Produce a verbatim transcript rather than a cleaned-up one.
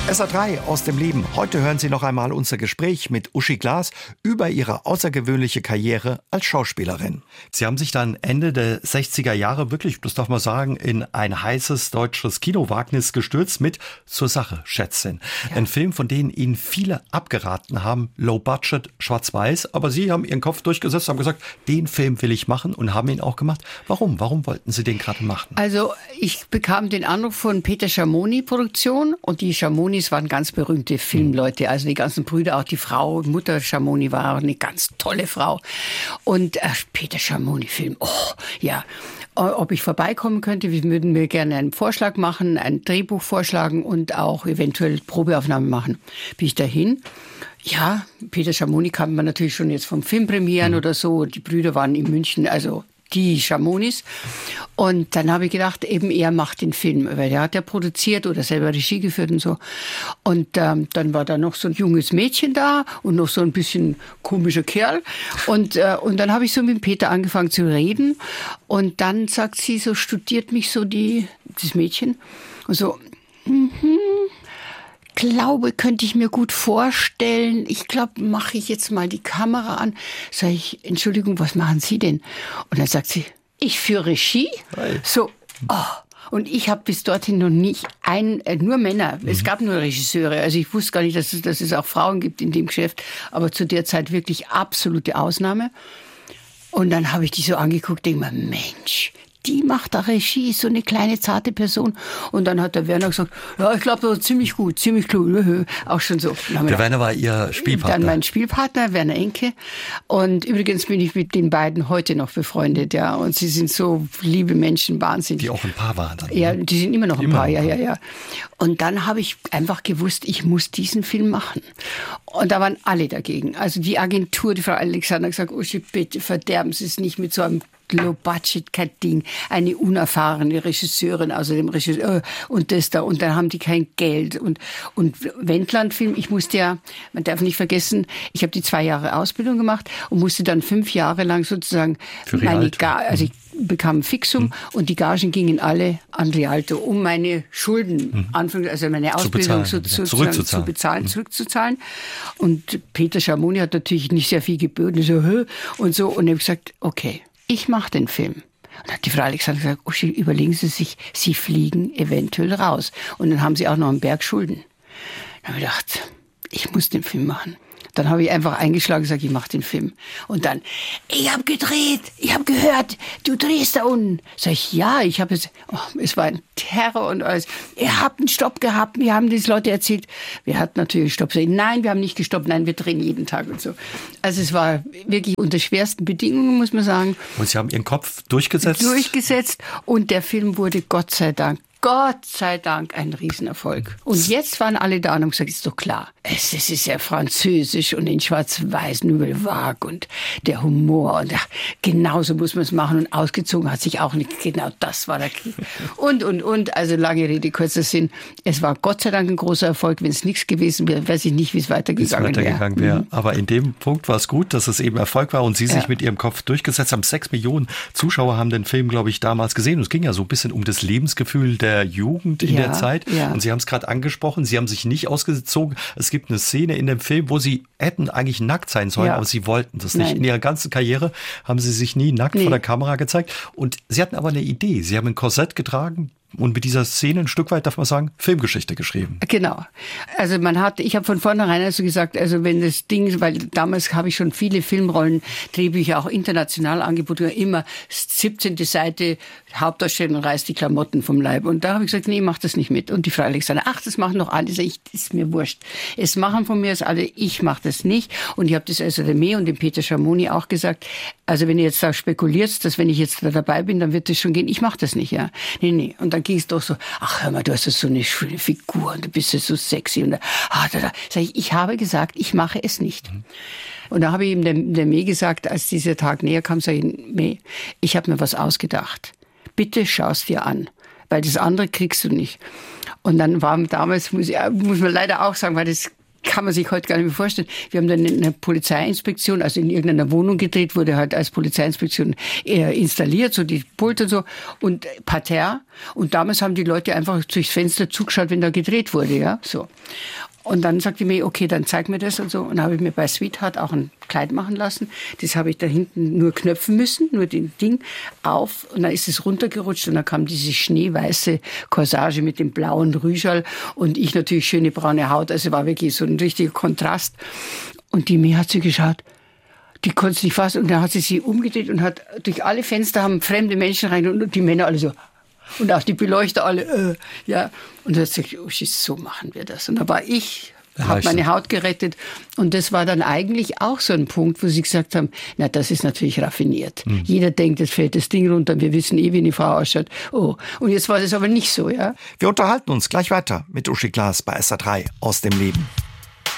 S A drei aus dem Leben. Heute hören Sie noch einmal unser Gespräch mit Uschi Glas über ihre außergewöhnliche Karriere als Schauspielerin. Sie haben sich dann Ende der sechziger Jahre wirklich, das darf man sagen, in ein heißes deutsches Kinowagnis gestürzt mit Zur Sache, Schätzchen. Ja. Ein Film, von dem Ihnen viele abgeraten haben, Low Budget, schwarz-weiß. Aber Sie haben Ihren Kopf durchgesetzt, haben gesagt, den Film will ich machen und haben ihn auch gemacht. Warum? Warum wollten Sie den gerade machen? Also ich bekam den Anruf von Peter Schamoni Produktion und die Schamoni Es waren ganz berühmte Filmleute, also die ganzen Brüder, auch die Frau, Mutter Schamoni war eine ganz tolle Frau. Und äh, Peter Schamoni Film, oh ja, ob ich vorbeikommen könnte, wir würden mir gerne einen Vorschlag machen, ein Drehbuch vorschlagen und auch eventuell Probeaufnahmen machen. Bin ich dahin? Ja, Peter Schamoni kannte man natürlich schon jetzt vom Filmpremieren mhm. oder so. Die Brüder waren in München, also die Schamonis. Und dann habe ich gedacht, eben er macht den Film, weil er hat ja produziert oder selber Regie geführt und so. Und ähm, dann war da noch so ein junges Mädchen da und noch so ein bisschen komischer Kerl. Und, äh, und dann habe ich so mit Peter angefangen zu reden. Und dann sagt sie, so studiert mich so die, das Mädchen. Und so, mhm. glaube, könnte ich mir gut vorstellen. Ich glaube, mache ich jetzt mal die Kamera an. Sag ich, Entschuldigung, was machen Sie denn? Und dann sagt sie, ich führe Regie. Hi. So, oh. Und ich habe bis dorthin noch nicht ein, äh, nur Männer. Mhm. Es gab nur Regisseure. Also ich wusste gar nicht, dass es, dass es auch Frauen gibt in dem Geschäft. Aber zu der Zeit wirklich absolute Ausnahme. Und dann habe ich die so angeguckt, denke mir, Mensch, die macht da Regie, so eine kleine, zarte Person. Und dann hat der Werner gesagt, ja, ich glaube, das ist ziemlich gut, ziemlich cool. Auch schon so. Der Werner war Ihr Spielpartner? Dann mein Spielpartner, Werner Enke. Und übrigens bin ich mit den beiden heute noch befreundet, ja. Und sie sind so liebe Menschen, wahnsinnig. Die auch ein Paar waren dann. Ja, die sind immer noch ein immer Paar, ein ja, Paar. ja, ja. Und dann habe ich einfach gewusst, ich muss diesen Film machen. Und da waren alle dagegen. Also die Agentur, die Frau Alexander, hat gesagt, Uschi, bitte verderben Sie es nicht mit so einem Low-Budget-Ding, eine unerfahrene Regisseurin, außerdem Regisseur und das da und dann haben die kein Geld und und Wendland-Film, ich musste ja, man darf nicht vergessen, ich habe die zwei Jahre Ausbildung gemacht und musste dann fünf Jahre lang sozusagen für meine Ga- also ich bekam ein Fixum mhm. und die Gagen gingen alle an Rialto, um meine Schulden, mhm. also meine Ausbildung zu, bezahlen, zu, zurückzuzahlen, zu bezahlen, mhm. zurückzuzahlen. Und Peter Schamoni hat natürlich nicht sehr viel geboten, so Hö? und so und ich habe gesagt, okay, ich mache den Film. Und dann hat die Frau Alexander gesagt, Uschi, überlegen Sie sich, Sie fliegen eventuell raus. Und dann haben Sie auch noch einen Berg Schulden. Dann habe ich gedacht, ich muss den Film machen. Dann habe ich einfach eingeschlagen und gesagt, ich mache den Film. Und dann, ich habe gedreht, ich habe gehört, du drehst da unten. Sag ich, ja, ich habe es, oh, es war ein Terror und alles. Ihr habt einen Stopp gehabt, wir haben das Leute erzählt. Wir hatten natürlich einen Stopp. Sag ich, nein, wir haben nicht gestoppt, nein, wir drehen jeden Tag und so. Also es war wirklich unter schwersten Bedingungen, muss man sagen. Und Sie haben Ihren Kopf durchgesetzt? Durchgesetzt und der Film wurde Gott sei Dank Gott sei Dank ein Riesenerfolg. Und jetzt waren alle da und haben gesagt, ist doch klar. Es, es ist ja französisch und in schwarz-weiß, Nouvelle Vague und der Humor. Und ja, genauso muss man es machen. Und ausgezogen hat sich auch nicht. Genau das war der Krieg. Und, und, und. Also lange Rede, kurzer Sinn. Es war Gott sei Dank ein großer Erfolg. Wenn es nichts gewesen wäre, weiß ich nicht, wie es weitergegangen wäre. weitergegangen wäre. Mhm. Aber in dem Punkt war es gut, dass es eben Erfolg war und Sie sich ja. mit Ihrem Kopf durchgesetzt haben. Sechs Millionen Zuschauer haben den Film, glaube ich, damals gesehen. Und es ging ja so ein bisschen um das Lebensgefühl der Jugend in ja, der Zeit. Ja. Und Sie haben es gerade angesprochen, Sie haben sich nicht ausgezogen. Es gibt eine Szene in dem Film, wo Sie hätten eigentlich nackt sein sollen, ja. aber Sie wollten das nicht. Nein. In Ihrer ganzen Karriere haben Sie sich nie nackt nee. vor der Kamera gezeigt. Und Sie hatten aber eine Idee. Sie haben ein Korsett getragen. Und mit dieser Szene ein Stück weit, darf man sagen, Filmgeschichte geschrieben. Genau. Also man hat, ich habe von vornherein also gesagt, also wenn das Ding, weil damals habe ich schon viele Filmrollen, Drehbücher auch international angeboten, immer siebzehnte Seite, Hauptdarstellerin reißt die Klamotten vom Leib. Und da habe ich gesagt, nee, mach das nicht mit. Und die Frau Alexander, ach, das machen doch alle. Ich, das ist mir wurscht. Es machen von mir das alle, ich mache das nicht. Und ich habe das also dem Mee und dem Peter Schamoni auch gesagt, also wenn ihr jetzt da spekuliert, dass wenn ich jetzt da dabei bin, dann wird das schon gehen. Ich mache das nicht, ja. Nee, nee. Und dann ging es doch so, ach hör mal, du hast so eine schöne Figur und du bist so sexy. Und da, ah, da, da. Sag ich, ich habe gesagt, ich mache es nicht. Mhm. Und da habe ich ihm der, der Mee gesagt, als dieser Tag näher kam, sage ich, Mee, ich habe mir was ausgedacht. Bitte schau es dir an, weil das andere kriegst du nicht. Und dann war damals, muss, ich, muss man leider auch sagen, weil das kann man sich heute gar nicht mehr vorstellen. Wir haben dann in einer Polizeiinspektion, also in irgendeiner Wohnung gedreht, wurde halt als Polizeiinspektion installiert, so die Pulte und so und Parterre. Und damals haben die Leute einfach durchs Fenster zugeschaut, wenn da gedreht wurde, ja, so. Und dann sagte ich mir, okay, dann zeig mir das und so. Und habe ich mir bei Sweetheart auch ein Kleid machen lassen. Das habe ich da hinten nur knöpfen müssen, nur den Ding auf. Und dann ist es runtergerutscht und dann kam diese schneeweiße Corsage mit dem blauen Rüschal und ich natürlich schöne braune Haut. Also war wirklich so ein richtiger Kontrast. Und die Mie hat sie geschaut. Die konnte es nicht fassen. Und dann hat sie sie umgedreht und hat durch alle Fenster haben fremde Menschen rein und die Männer alle so. Und auch die Beleuchter alle, äh, ja. Und dann sagte ich, oh, so machen wir das. Und da war ich, habe meine Haut gerettet. Und das war dann eigentlich auch so ein Punkt, wo sie gesagt haben, na, das ist natürlich raffiniert. Mhm. Jeder denkt, es fällt das Ding runter, wir wissen eh, wie eine Frau ausschaut. Oh, und jetzt war das aber nicht so, ja. Wir unterhalten uns gleich weiter mit Uschi Glas bei S R drei aus dem Leben.